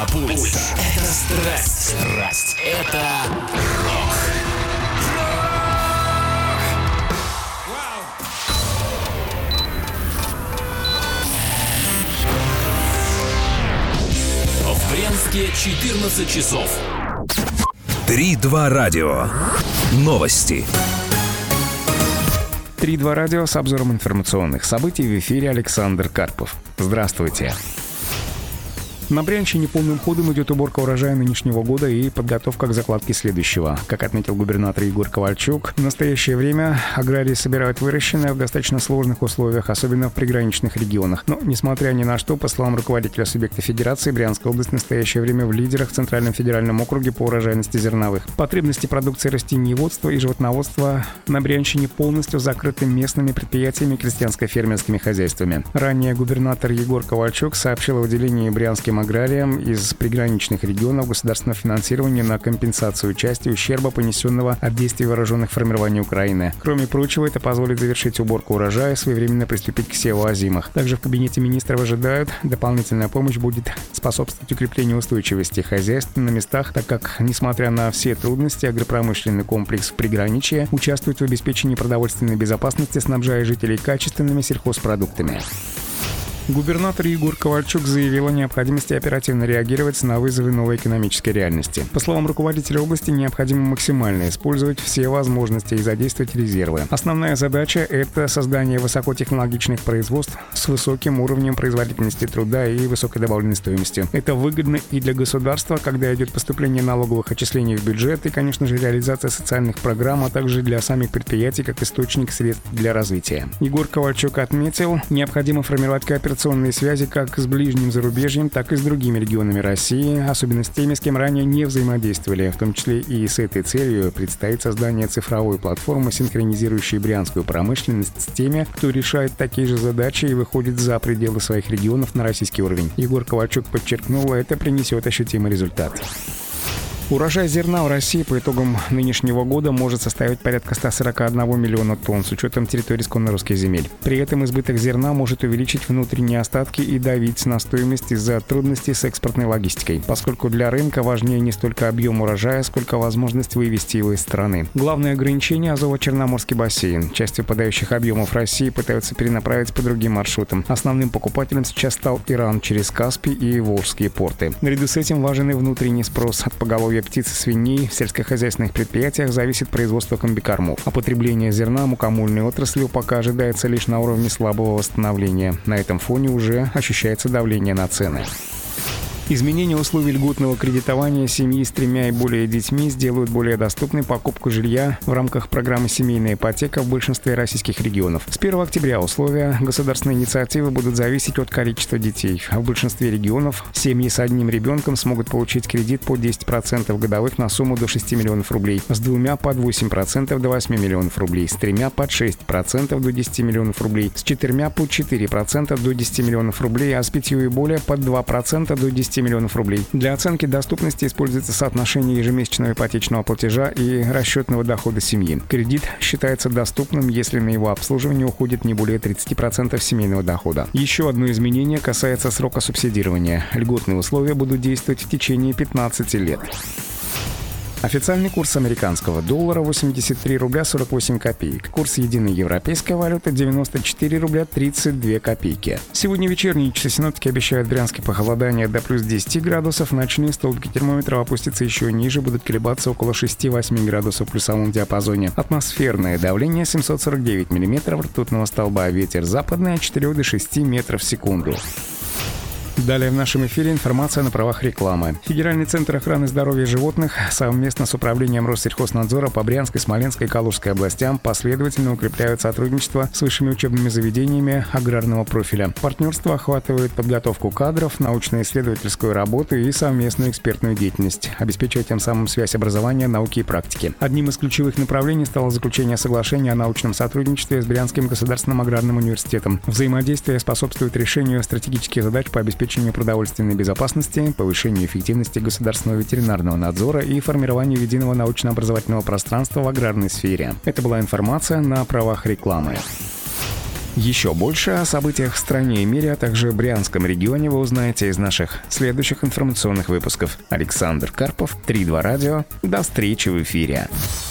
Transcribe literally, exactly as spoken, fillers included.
Пульс. Это страсть. Страсть. Это рок. В Брянске четырнадцать часов. три два радио. Новости. три два радио с обзором информационных событий. В эфире Александр Карпов. Здравствуйте. На Брянщине полным ходом идет уборка урожая нынешнего года и подготовка к закладке следующего. Как отметил губернатор Егор Ковальчук, в настоящее время аграрии собирают выращенное в достаточно сложных условиях, особенно в приграничных регионах. Но, несмотря ни на что, по словам руководителя субъекта федерации, Брянская область в настоящее время в лидерах в Центральном федеральном округе по урожайности зерновых. Потребности продукции растениеводства и животноводства на Брянщине полностью закрыты местными предприятиями и крестьянско-фермерскими хозяйствами. Ранее губернатор Егор Ковальчук сообщил о выделении брянским аграриям из приграничных регионов государственного финансирования на компенсацию части ущерба, понесенного от действий вооруженных формирований Украины. Кроме прочего, это позволит завершить уборку урожая и своевременно приступить к севу озимых. Также в кабинете министров ожидают, дополнительная помощь будет способствовать укреплению устойчивости хозяйств на местах, так как, несмотря на все трудности, агропромышленный комплекс в приграничье участвует в обеспечении продовольственной безопасности, снабжая жителей качественными сельхозпродуктами. Губернатор Егор Ковальчук заявил о необходимости оперативно реагировать на вызовы новой экономической реальности. По словам руководителя области, необходимо максимально использовать все возможности и задействовать резервы. Основная задача – это создание высокотехнологичных производств с высоким уровнем производительности труда и высокой добавленной стоимостью. Это выгодно и для государства, когда идет поступление налоговых отчислений в бюджет и, конечно же, реализация социальных программ, а также для самих предприятий как источник средств для развития. Егор Ковальчук отметил, необходимо формировать кооперационные связи как с ближним зарубежьем, так и с другими регионами России, особенно с теми, с кем ранее не взаимодействовали. В том числе и с этой целью предстоит создание цифровой платформы, синхронизирующей брянскую промышленность с теми, кто решает такие же задачи и выходит за пределы своих регионов на российский уровень. Егор Ковальчук подчеркнул, это принесет ощутимый результат. Урожай зерна в России по итогам нынешнего года может составить порядка сто сорок один миллиона тонн с учетом территории исконно-русских земель. При этом избыток зерна может увеличить внутренние остатки и давить на стоимость из-за трудностей с экспортной логистикой, поскольку для рынка важнее не столько объем урожая, сколько возможность вывести его из страны. Главное ограничение – Азово-Черноморский бассейн. Часть выпадающих объемов России пытаются перенаправить по другим маршрутам. Основным покупателем сейчас стал Иран через Каспий и Волжские порты. Наряду с этим важен и внутренний спрос. От поголовья птиц и свиней в сельскохозяйственных предприятиях зависит производство комбикормов, а потребление зерна мукомольной отраслью пока ожидается лишь на уровне слабого восстановления. На этом фоне уже ощущается давление на цены. Изменение условий льготного кредитования семьи с тремя и более детьми сделают более доступной покупку жилья в рамках программы «Семейная ипотека» в большинстве российских регионов. С первого октября условия государственной инициативы будут зависеть от количества детей. А в большинстве регионов семьи с одним ребенком смогут получить кредит под десять процентов годовых на сумму до шести миллионов рублей, с двумя под восемь процентов до восьми миллионов рублей, с тремя под шесть процентов до десяти миллионов рублей, с четырьмя под четыре процента до десяти миллионов рублей, а с пятью и более под два процента до десяти миллионов рублей. Для оценки доступности используется соотношение ежемесячного ипотечного платежа и расчетного дохода семьи. Кредит считается доступным, если на его обслуживание уходит не более тридцати процентов семейного дохода. Еще одно изменение касается срока субсидирования. Льготные условия будут действовать в течение пятнадцати лет. Официальный курс американского доллара восемьдесят три рубля сорок восемь копеек. Курс единой европейской валюты девяносто четыре рубля тридцать две копейки. Сегодня вечерние часы синоптики обещают в Брянске похолодание до плюс десяти градусов. Ночные столбики термометров опустятся еще ниже, будут колебаться около шести-восьми градусов в плюсовом диапазоне. Атмосферное давление семьсот сорок девять миллиметров ртутного столба. Ветер западный от четырёх до шести метров в секунду. Далее в нашем эфире информация на правах рекламы. Федеральный центр охраны здоровья животных совместно с управлением Россельхознадзора по Брянской, Смоленской и Калужской областям последовательно укрепляют сотрудничество с высшими учебными заведениями аграрного профиля. Партнерство охватывает подготовку кадров, научно-исследовательскую работу и совместную экспертную деятельность, обеспечивая тем самым связь образования, науки и практики. Одним из ключевых направлений стало заключение соглашения о научном сотрудничестве с Брянским государственным аграрным университетом. Взаимодействие способствует решению стратегических задач по обеспечению продовольственной безопасности, повышению эффективности государственного ветеринарного надзора и формированию единого научно-образовательного пространства в аграрной сфере. Это была информация на правах рекламы. Еще больше о событиях в стране и мире, а также Брянском регионе вы узнаете из наших следующих информационных выпусков. Александр Карпов, три два радио. До встречи в эфире.